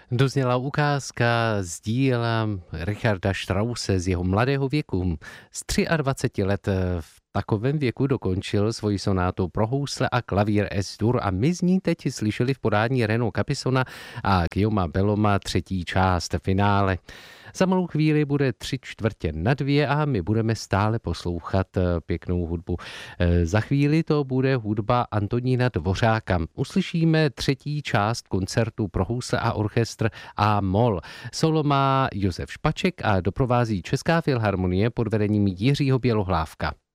Dozněla ukázka z díla Richarda Strause z jeho mladého věku. Z 23 let v takovém věku dokončil svoji sonátu pro housle a klavír S-dur a my z ní teď slyšeli v podání Renaud Capisona a Guillauma Belloma třetí část finále. Za malou chvíli bude 3:45 a my budeme stále poslouchat pěknou hudbu. Za chvíli to bude hudba Antonína Dvořáka. Uslyšíme třetí část koncertu pro housle a orchestr a mol. Solo má Josef Špaček a doprovází Česká filharmonie pod vedením Jiřího Bělohlávka.